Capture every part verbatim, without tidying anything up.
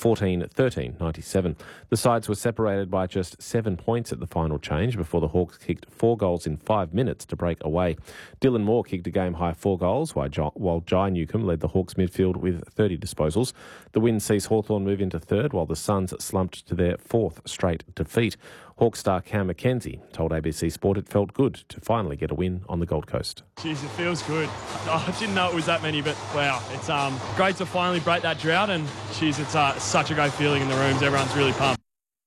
fourteen thirteen ninety-seven. The sides were separated by just seven points at the final change before the Hawks kicked four goals in five minutes to break away. Dylan Moore kicked a game-high four goals, while Jai, while Jai Newcombe led the Hawks midfield with thirty disposals. The win sees Hawthorn move into third, while the Suns slumped to their fourth straight defeat. Hawk star Cam McKenzie told A B C Sport it felt good to finally get a win on the Gold Coast. Jeez, it feels good. I didn't know it was that many, but wow, it's um great to finally break that drought, and jeez, it's uh, such a great feeling in the rooms. Everyone's really pumped.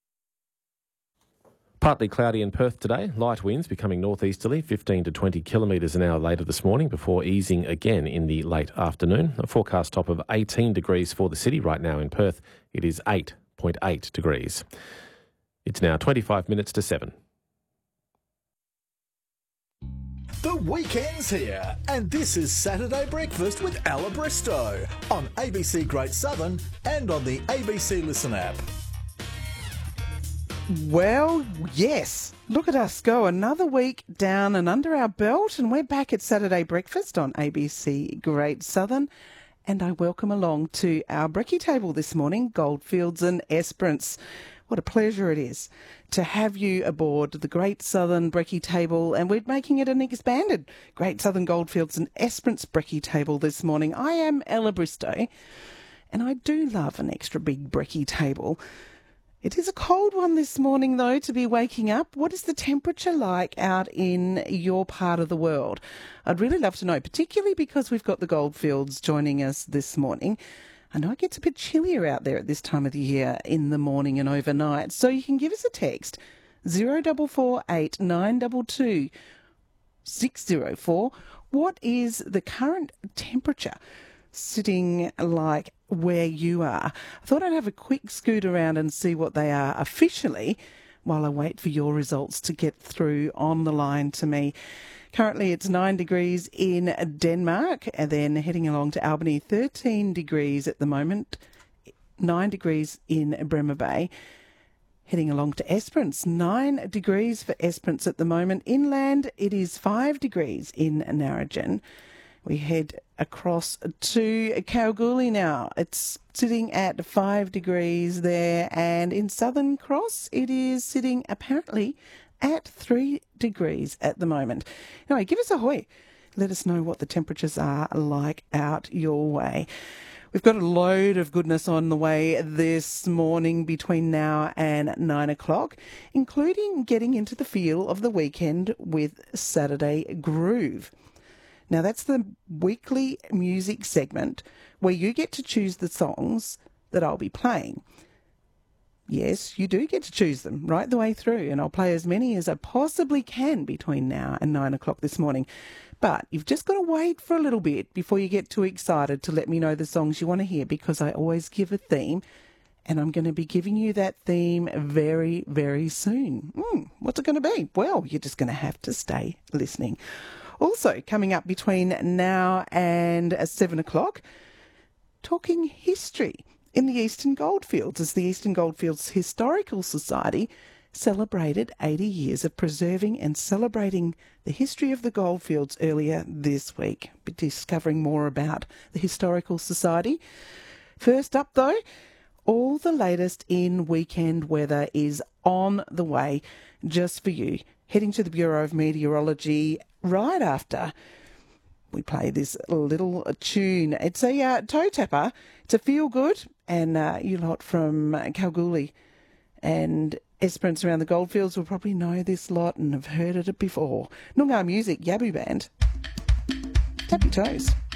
Partly cloudy in Perth today. Light winds becoming northeasterly, fifteen to twenty kilometres an hour later this morning before easing again in the late afternoon. A forecast top of eighteen degrees for the city right now in Perth. It is eight point eight degrees. It's now twenty-five minutes to seven. The weekend's here, and this is Saturday Breakfast with Ella Bristow on A B C Great Southern and on the A B C Listen app. Well, yes. Look at us go. Another week down and under our belt, and we're back at Saturday Breakfast on A B C Great Southern. And I welcome along to our brekkie table this morning, Goldfields and Esperance. What a pleasure it is to have you aboard the Great Southern Brekkie Table, and we're making it an expanded Great Southern Goldfields and Esperance Brekkie Table this morning. I am Ella Bristow, and I do love an extra big brekkie table. It is a cold one this morning, though, to be waking up. What is the temperature like out in your part of the world? I'd really love to know, particularly because we've got the Goldfields joining us this morning. I know it gets a bit chillier out there at this time of the year in the morning and overnight. So you can give us a text, zero four four eight nine two two six zero four. What is the current temperature sitting like where you are? I thought I'd have a quick scoot around and see what they are officially while I wait for your results to get through on the line to me. Currently it's nine degrees in Denmark, and then heading along to Albany, thirteen degrees at the moment, nine degrees in Bremer Bay. Heading along to Esperance, nine degrees for Esperance at the moment. Inland, it is five degrees in Narrogin. We head across to Kalgoorlie now. It's sitting at five degrees there, and in Southern Cross, it is sitting apparently at three degrees at the moment. Anyway, give us a hoy. Let us know what the temperatures are like out your way. We've got a load of goodness on the way this morning between now and nine o'clock, including getting into the feel of the weekend with Saturday Groove. Now, that's the weekly music segment where you get to choose the songs that I'll be playing. Yes, you do get to choose them right the way through, and I'll play as many as I possibly can between now and nine o'clock this morning. But you've just got to wait for a little bit before you get too excited to let me know the songs you want to hear, because I always give a theme, and I'm going to be giving you that theme very, very soon. Mm, what's it going to be? Well, you're just going to have to stay listening. Also, coming up between now and seven o'clock, talking history in the Eastern Goldfields, as the Eastern Goldfields Historical Society celebrated eighty years of preserving and celebrating the history of the Goldfields earlier this week. Be discovering more about the Historical Society. First up, though, all the latest in weekend weather is on the way just for you. Heading to the Bureau of Meteorology right after we play this little tune. It's a uh, toe tapper. It's a feel good, and uh, you lot from Kalgoorlie and Esperance around the Goldfields will probably know this lot and have heard it before. Noongar Music, Yabu Band. Tap your toes.